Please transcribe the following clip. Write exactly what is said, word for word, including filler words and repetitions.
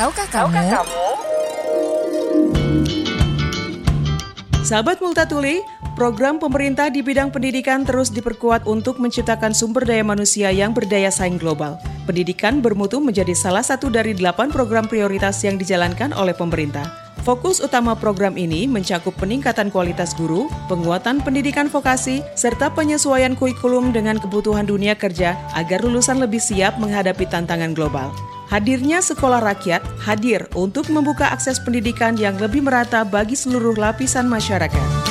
Tahukah kamu? Tahukah kamu? Sahabat Multatuli, program pemerintah di bidang pendidikan terus diperkuat untuk menciptakan sumber daya manusia yang berdaya saing global. Pendidikan bermutu menjadi salah satu dari delapan program prioritas yang dijalankan oleh pemerintah. Fokus utama program ini mencakup peningkatan kualitas guru, penguatan pendidikan vokasi, serta penyesuaian kurikulum dengan kebutuhan dunia kerja agar lulusan lebih siap menghadapi tantangan global. Hadirnya Sekolah Rakyat hadir untuk membuka akses pendidikan yang lebih merata bagi seluruh lapisan masyarakat.